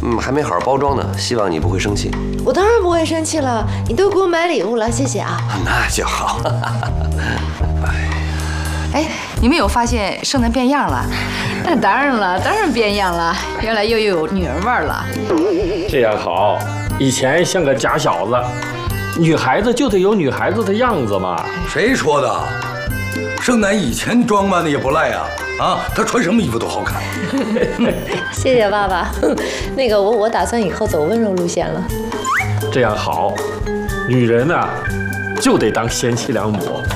还没好好包装呢，希望你不会生气。 我当然不会生气了，你都给我买礼物了，谢谢啊。 那就好。 哎，你们有发现盛楠变样了？ 那当然了，当然变样了，原来又有女人味了。 这样好，以前像个假小子，女孩子就得有女孩子的样子嘛。 谁说的？盛楠以前装扮的也不赖啊！啊，他穿什么衣服都好看。 谢谢爸爸。那个我打算以后走温柔路线了。 这样好，女人呐，就得当贤妻良母。